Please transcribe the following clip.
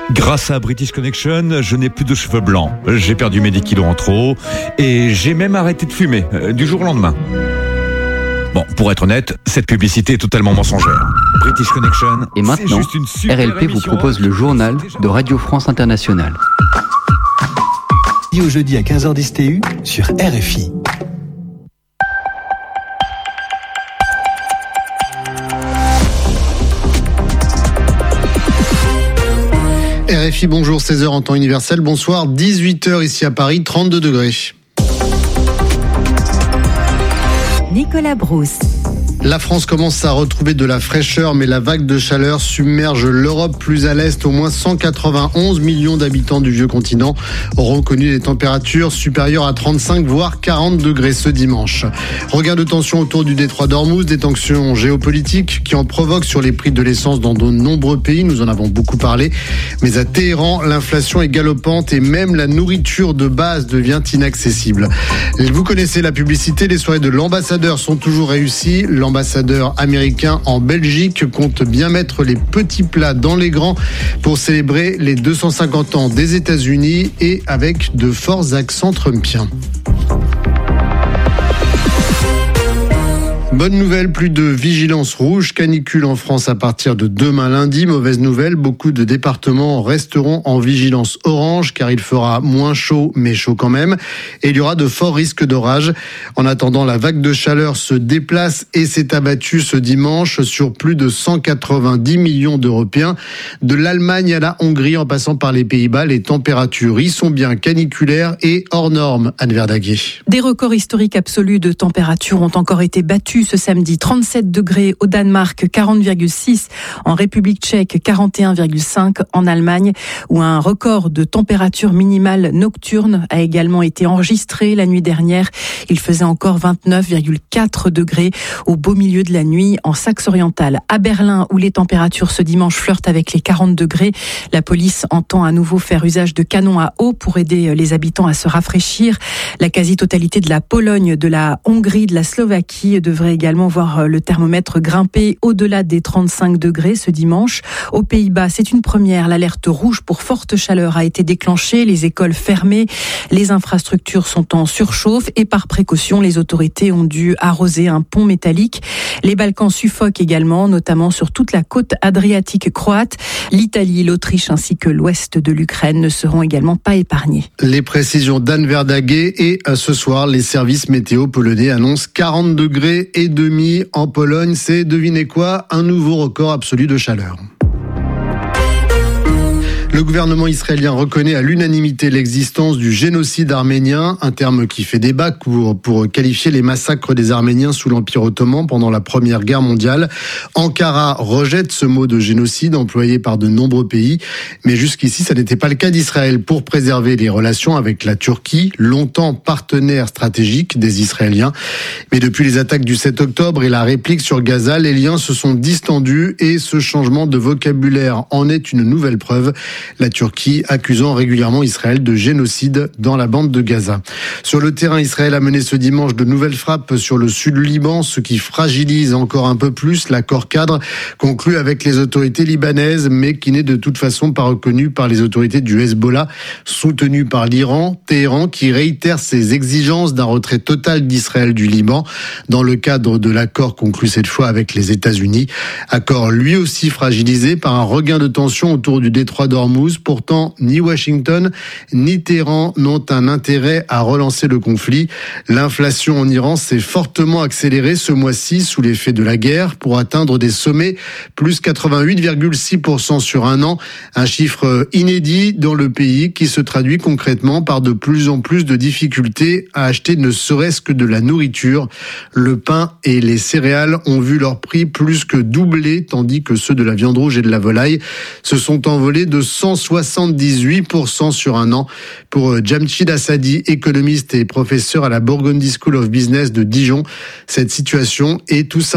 Grâce à British Connection, je n'ai plus de cheveux blancs. J'ai perdu mes 10 kilos en trop et j'ai même arrêté de fumer du jour au lendemain. Bon, pour être honnête, cette publicité est totalement mensongère. British Connection, et maintenant, c'est juste une super RLP vous émission. propose le journal de Radio France Internationale. Au jeudi à 15h10 TU sur RFI. RFI, bonjour, 16h en temps universel, bonsoir, 18h ici à Paris, 32 degrés. Nicolas Brousse. La France commence à retrouver de la fraîcheur, mais la vague de chaleur submerge l'Europe. Plus à l'est, au moins 191 millions d'habitants du vieux continent auront connu des températures supérieures à 35 voire 40 degrés ce dimanche. Regain de tension autour du détroit d'Ormuz, des tensions géopolitiques qui en provoquent sur les prix de l'essence dans de nombreux pays, nous en avons beaucoup parlé. Mais à Téhéran, l'inflation est galopante et même la nourriture de base devient inaccessible. Vous connaissez la publicité, les soirées de l'ambassadeur sont toujours réussies. L'ambassadeur américain en Belgique compte bien mettre les petits plats dans les grands pour célébrer les 250 ans des États-Unis et avec de forts accents trumpiens. Bonne nouvelle, plus de vigilance rouge, canicule en France à partir de demain lundi. Mauvaise nouvelle, beaucoup de départements resteront en vigilance orange car il fera moins chaud mais chaud quand même. Et il y aura de forts risques d'orage. En attendant, la vague de chaleur se déplace et s'est abattue ce dimanche sur plus de 190 millions d'Européens. De l'Allemagne à la Hongrie en passant par les Pays-Bas, les températures y sont bien caniculaires et hors normes. Anne Verdaguet. Des records historiques absolus de température ont encore été battus ce samedi. 37 degrés au Danemark, 40,6 en République tchèque, 41,5 en Allemagne, où un record de température minimale nocturne a également été enregistré la nuit dernière. Il faisait encore 29,4 degrés au beau milieu de la nuit en Saxe-Orientale. À Berlin, où les températures ce dimanche flirtent avec les 40 degrés, la police entend à nouveau faire usage de canons à eau pour aider les habitants à se rafraîchir. La quasi-totalité de la Pologne, de la Hongrie, de la Slovaquie devrait également voir le thermomètre grimper au-delà des 35 degrés ce dimanche. Aux Pays-Bas, c'est une première. L'alerte rouge pour forte chaleur a été déclenchée. Les écoles fermées, les infrastructures sont en surchauffe et par précaution, les autorités ont dû arroser un pont métallique. Les Balkans suffoquent également, notamment sur toute la côte adriatique croate. L'Italie, l'Autriche ainsi que l'ouest de l'Ukraine ne seront également pas épargnés. Les précisions d'Anne Verdaguet et ce soir, les services météo polonais annoncent 40 degrés et demi en Pologne. C'est, devinez quoi, un nouveau record absolu de chaleur. Le gouvernement israélien reconnaît à l'unanimité l'existence du génocide arménien, un terme qui fait débat pour qualifier les massacres des Arméniens sous l'Empire ottoman pendant la Première Guerre mondiale. Ankara rejette ce mot de génocide employé par de nombreux pays, mais jusqu'ici, ça n'était pas le cas d'Israël. Pour préserver les relations avec la Turquie, longtemps partenaire stratégique des Israéliens. Mais depuis les attaques du 7 octobre et la réplique sur Gaza, les liens se sont distendus et ce changement de vocabulaire en est une nouvelle preuve. La Turquie accusant régulièrement Israël de génocide dans la bande de Gaza. Sur le terrain, Israël a mené ce dimanche de nouvelles frappes sur le sud Liban, ce qui fragilise encore un peu plus l'accord cadre conclu avec les autorités libanaises, mais qui n'est de toute façon pas reconnu par les autorités du Hezbollah, soutenu par l'Iran. Téhéran qui réitère ses exigences d'un retrait total d'Israël du Liban dans le cadre de l'accord conclu cette fois avec les États-Unis. Accord lui aussi fragilisé par un regain de tension autour du détroit d'Ormuz. Pourtant, ni Washington ni Téhéran n'ont un intérêt à relancer le conflit. L'inflation en Iran s'est fortement accélérée ce mois-ci sous l'effet de la guerre pour atteindre des sommets plus 88,6% sur un an. Un chiffre inédit dans le pays qui se traduit concrètement par de plus en plus de difficultés à acheter ne serait-ce que de la nourriture. Le pain et les céréales ont vu leur prix plus que doubler, tandis que ceux de la viande rouge et de la volaille se sont envolés de 178% sur un an. Pour Jamchid Assadi, économiste et professeur à la Burgundy School of Business de Dijon, cette situation est tout simplement